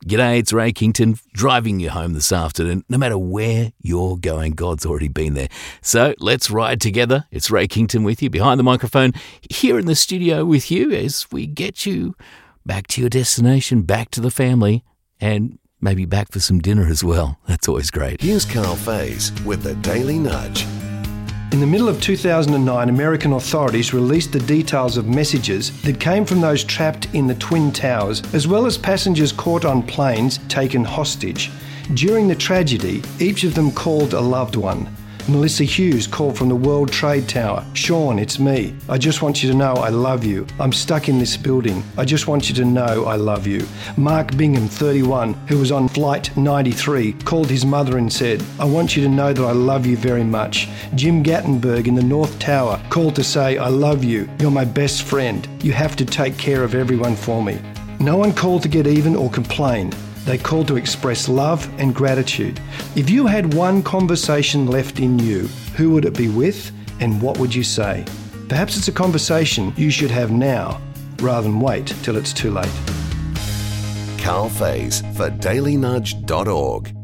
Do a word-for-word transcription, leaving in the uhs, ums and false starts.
G'day, it's Ray Kington, driving you home this afternoon. No matter where you're going, God's already been there. So let's ride together. It's Ray Kington with you, behind the microphone, here in the studio with you as we get you back to your destination, back to the family, and maybe back for some dinner as well. That's always great. Here's Carl Faze with the Daily Nudge. In the middle of two thousand nine, American authorities released the details of messages that came from those trapped in the Twin Towers, as well as passengers caught on planes taken hostage. During the tragedy, each of them called a loved one. Melissa Hughes called from the World Trade Tower. Sean, it's me. I just want you to know I love you. I'm stuck in this building. I just want you to know I love you. Mark Bingham, thirty-one, who was on Flight ninety-three, called his mother and said, I want you to know that I love you very much. Jim Gattenberg in the North Tower called to say, I love you. You're my best friend. You have to take care of everyone for me. No one called to get even or complain. They called to express love and gratitude. If you had one conversation left in you, who would it be with and what would you say? Perhaps it's a conversation you should have now rather than wait till it's too late. Carl Faze for daily nudge dot org.